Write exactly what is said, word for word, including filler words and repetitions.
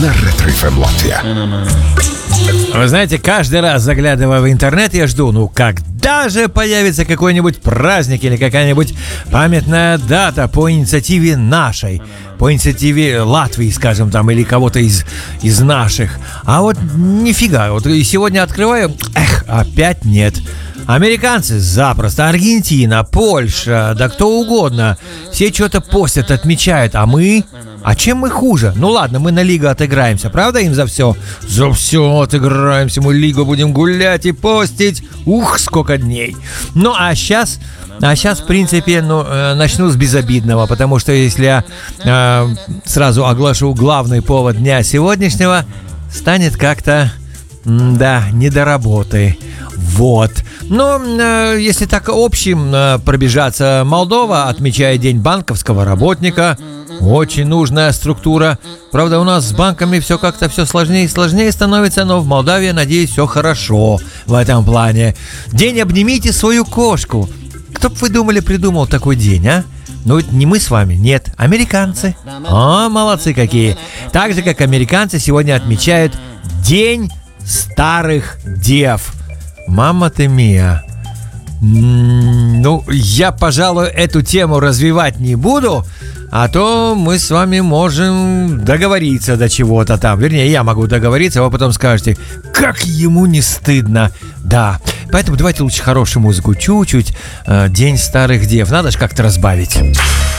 на Ретро эф эм Латвия. Вы знаете, каждый раз, заглядывая в интернет, я жду, ну когда же появится какой-нибудь праздник или какая-нибудь памятная дата по инициативе нашей, по инициативе Латвии, скажем, там, или кого-то из, из наших. А вот нифига, вот и сегодня открываю, эх, опять нет. Американцы запросто, Аргентина, Польша, да кто угодно. Все что-то постят, отмечают, а мы... А чем мы хуже? Ну ладно, мы на лигу отыграемся, правда им за все? За все отыграемся, мы лигу будем гулять и постить. Ух, сколько дней. Ну а сейчас... А сейчас, в принципе, ну, э, начну с безобидного, потому что если я э, сразу оглашу главный повод дня сегодняшнего, станет как-то... Да, не до работы. Вот. Но э, если так общим э, пробежаться, Молдова отмечает День банковского работника. Очень нужная структура. Правда, у нас с банками все как-то все сложнее и сложнее становится, но в Молдавии, надеюсь, все хорошо в этом плане. День «Обнимите свою кошку». Кто бы вы думали, придумал такой день, а? Ну, это не мы с вами, нет, американцы. О, молодцы какие. Так же, как американцы сегодня отмечают День старых дев. Мама ты мия. Ну, я, пожалуй, эту тему развивать не буду, а то мы с вами можем договориться до чего-то там. Вернее, я могу договориться, а вы потом скажете, как ему не стыдно. Да, поэтому давайте лучше хорошую музыку. Чуть-чуть. День старых дев. Надо же как-то разбавить.